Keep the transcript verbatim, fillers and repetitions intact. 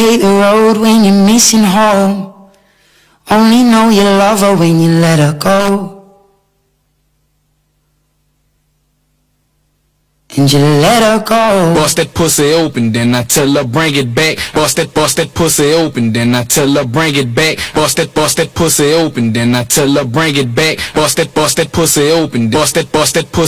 hate the road when you're missing home. Only know you love her when you let her go. And you let her go. Bust that pussy open, then I tell her bring it back. Bust that, bust that pussy open, then I tell her bring it back. Bust that, bust that pussy open, then I tell her bring it back. Bust that, bust that pussy open, bust that, bust that pussy.